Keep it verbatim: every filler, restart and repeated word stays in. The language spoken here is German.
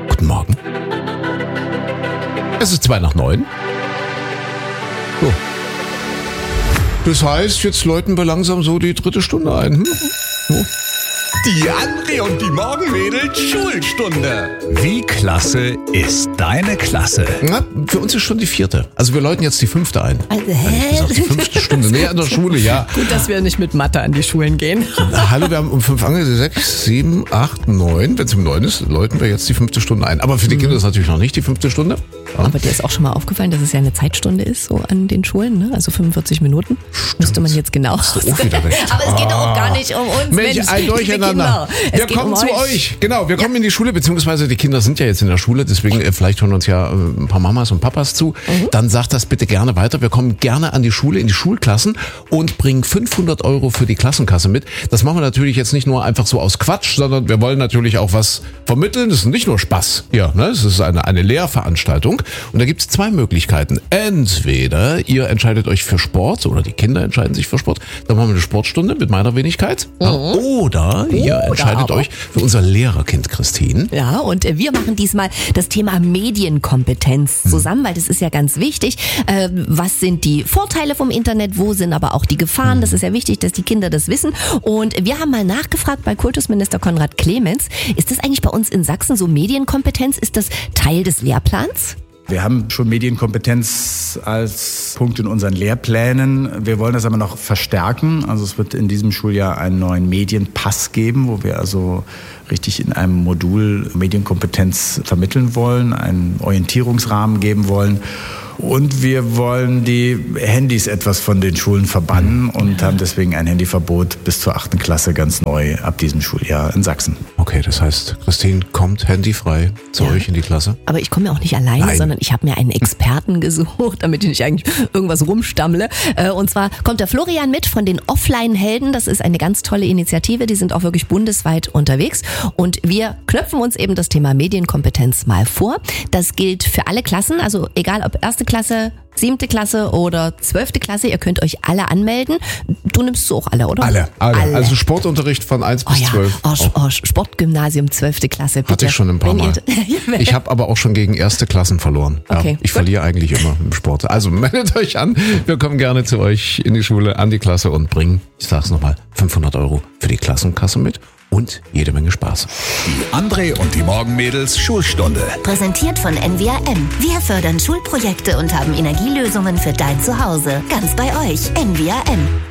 Guten Morgen. Es ist zwei nach neun. So. Das heißt, jetzt läuten wir langsam so die dritte Stunde ein. Hm? So. Die André und die Morgenmädels Schulstunde. Wie klasse ist deine Klasse? Na, für uns ist schon die vierte. Also wir läuten jetzt die fünfte ein. Also, hä? Gesagt, die fünfte Stunde näher an der Schule, ja. Gut, dass wir nicht mit Mathe an die Schulen gehen. Na, hallo, wir haben um fünf angefangen, sechs, sieben, acht, neun. Wenn es um neun ist, läuten wir jetzt die fünfte Stunde ein. Aber für die Kinder ist natürlich noch nicht die fünfte Stunde. Ja. Aber dir ist auch schon mal aufgefallen, dass es ja eine Zeitstunde ist, so an den Schulen, ne? Also fünfundvierzig Minuten. Stimmt. Müsste man jetzt genau. Hast du auch wieder recht. Aber es geht doch auch gar nicht um uns. Mensch, Mensch, ein Durcheinander. Wir kommen um zu euch. euch. Genau, wir kommen ja. in die Schule, beziehungsweise die Kinder sind ja jetzt in der Schule, deswegen äh, vielleicht hören uns ja äh, ein paar Mamas und Papas zu. Mhm. Dann sagt das bitte gerne weiter. Wir kommen gerne an die Schule, in die Schulklassen und bringen fünfhundert Euro für die Klassenkasse mit. Das machen wir natürlich jetzt nicht nur einfach so aus Quatsch, sondern wir wollen natürlich auch was vermitteln. Das ist nicht nur Spaß. Ja, ne? Es ist eine, eine Lehrveranstaltung. Und da gibt es zwei Möglichkeiten. Entweder ihr entscheidet euch für Sport oder die Kinder entscheiden sich für Sport. Dann machen wir eine Sportstunde mit meiner Wenigkeit. Mhm. Oder ihr oder entscheidet aber. euch für unser Lehrerkind Christine. Ja, und wir machen diesmal das Thema Medienkompetenz zusammen, mhm. weil das ist ja ganz wichtig. Äh, was sind die Vorteile vom Internet? Wo sind aber auch die Gefahren? Mhm. Das ist ja wichtig, dass die Kinder das wissen. Und wir haben mal nachgefragt bei Kultusminister Konrad Clemens. Ist das eigentlich bei uns in Sachsen so Medienkompetenz? Ist das Teil des Lehrplans? Wir haben schon Medienkompetenz als Punkt in unseren Lehrplänen. Wir wollen das aber noch verstärken. Also es wird in diesem Schuljahr einen neuen Medienpass geben, wo wir also richtig in einem Modul Medienkompetenz vermitteln wollen, einen Orientierungsrahmen geben wollen. Und wir wollen die Handys etwas von den Schulen verbannen und haben deswegen ein Handyverbot bis zur achten Klasse ganz neu ab diesem Schuljahr in Sachsen. Okay, das heißt, Christine kommt handyfrei zu ja. euch in die Klasse? Aber ich komme ja auch nicht alleine, Nein. sondern ich habe mir einen Experten gesucht, damit ich nicht eigentlich irgendwas rumstammle. Und zwar kommt der Florian mit von den Offline-Helden. Das ist eine ganz tolle Initiative. Die sind auch wirklich bundesweit unterwegs. Und wir knöpfen uns eben das Thema Medienkompetenz mal vor. Das gilt für alle Klassen, also egal ob erste Klasse, siebte Klasse oder zwölfte Klasse. Ihr könnt euch alle anmelden. Du nimmst so auch alle, oder? Alle, alle. alle. Also Sportunterricht von eins bis zwölf. Oh, ja. oh, oh, Sportgymnasium, zwölfte Klasse, bitte. Hatte ich schon ein paar Mal. Ich habe aber auch schon gegen erste Klassen verloren. Okay, ja, ich gut. verliere eigentlich immer im Sport. Also meldet euch an. Wir kommen gerne zu euch in die Schule, an die Klasse und bringen, ich sag's nochmal, fünfhundert Euro für die Klassenkasse mit. Und jede Menge Spaß. Die André und die Morgenmädels Schulstunde. Präsentiert von N W A M. Wir fördern Schulprojekte und haben Energielösungen für dein Zuhause. Ganz bei euch. N W A M.